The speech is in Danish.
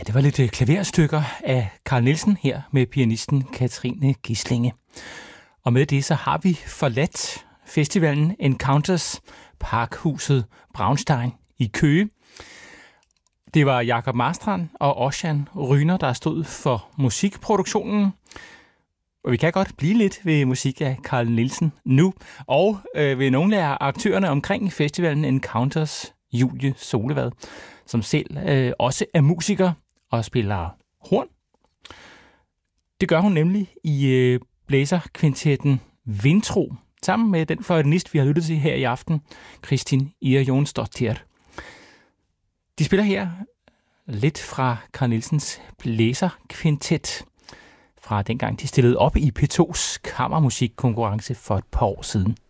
Det var lidt klaverstykker af Carl Nielsen her med pianisten Katrine Gislinge. Og med det så har vi forladt festivalen Encounters Parkhuset Braunstein i Køge. Det var Jakob Marstrand og Ossian Ryner, der stod for musikproduktionen. Og vi kan godt blive lidt ved musik af Carl Nielsen nu, og ved nogle af aktørerne omkring festivalen Encounters, Julie Solevad, som selv også er musiker og spiller horn. Det gør hun nemlig i blæserkvintetten Vintro, sammen med den fløjtenist, vi har lyttet til her i aften, Kristin Ira Jonsdottir. De spiller her lidt fra Carl Nielsens blæserkvintet, fra dengang de stillede op i P2's kammermusikkonkurrence for et par år siden.